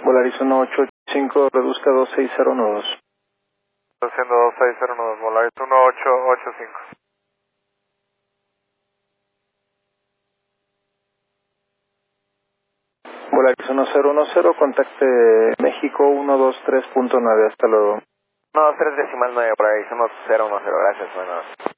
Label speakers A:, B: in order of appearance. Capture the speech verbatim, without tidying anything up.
A: Volaris uno ocho ocho cinco, reduzca dos seis cero uno dos.
B: Haciendo dos seis cero uno dos, Volaris uno ocho ocho cinco.
A: Volaris uno cero uno cero, contacte México uno dos tres punto nueve, hasta luego.
C: uno dos tres decimal nueve, Volaris uno cero uno cero, gracias, buenas.